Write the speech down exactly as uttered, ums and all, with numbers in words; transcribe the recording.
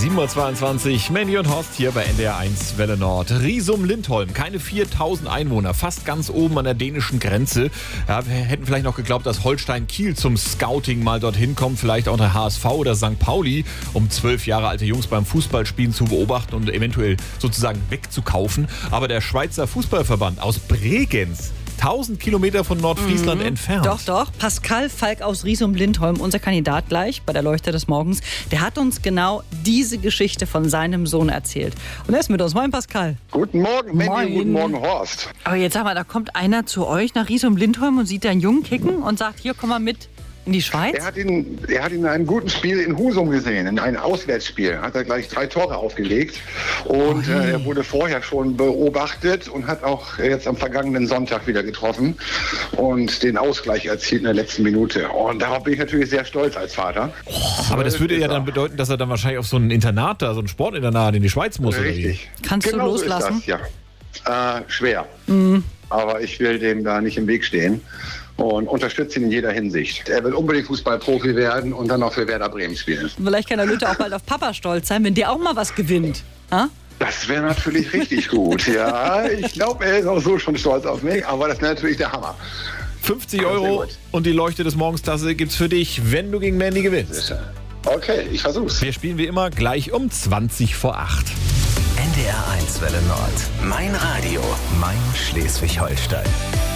sieben Uhr zweiundzwanzig, Mandy und Horst hier bei N D R eins Welle Nord. Risum-Lindholm, keine viertausend Einwohner, fast ganz oben an der dänischen Grenze. Ja, wir hätten vielleicht noch geglaubt, dass Holstein Kiel zum Scouting mal dorthin kommt, vielleicht auch der H S V oder Sankt Pauli, um zwölf Jahre alte Jungs beim Fußballspielen zu beobachten und eventuell sozusagen wegzukaufen. Aber der Schweizer Fußballverband aus Bregenz, tausend Kilometer von Nordfriesland mhm. entfernt. Doch, doch. Pascal Falk aus Risum-Lindholm, unser Kandidat gleich bei der Leuchte des Morgens, der hat uns genau diese Geschichte von seinem Sohn erzählt. Und er ist mit uns. Moin, Pascal. Guten Morgen, Mandy. Moin. Guten Morgen, Horst. Aber jetzt sag mal, da kommt einer zu euch nach Risum-Lindholm und sieht deinen Jungen kicken und sagt, hier, komm mal mit in die Schweiz? Er hat ihn, er hat ihn in einem guten Spiel in Husum gesehen, in einem Auswärtsspiel. Hat er gleich drei Tore aufgelegt. Und äh, er wurde vorher schon beobachtet und hat auch jetzt am vergangenen Sonntag wieder getroffen und den Ausgleich erzielt in der letzten Minute. Und darauf bin ich natürlich sehr stolz als Vater. Oh, aber das würde ja dann bedeuten, dass er dann wahrscheinlich auf so ein Internat da, so ein Sportinternat in die Schweiz muss. Richtig. Oder wie? Kannst genau du loslassen? So ist das, ja. Äh, schwer. Mhm. Aber ich will dem da nicht im Weg stehen und unterstütze ihn in jeder Hinsicht. Er will unbedingt Fußballprofi werden und dann noch für Werder Bremen spielen. Vielleicht kann der Lütte auch bald auf Papa stolz sein, wenn der auch mal was gewinnt. Ha? Das wäre natürlich richtig gut. Ja, ich glaube, er ist auch so schon stolz auf mich, aber das wäre natürlich der Hammer. fünfzig Euro und die Leuchte des Morgenstasse gibt's für dich, wenn du gegen Mandy gewinnst. Okay, ich versuch's. Wir spielen wie immer gleich um zwanzig vor acht. N D R eins Welle Nord. Mein Radio. Mein Schleswig-Holstein.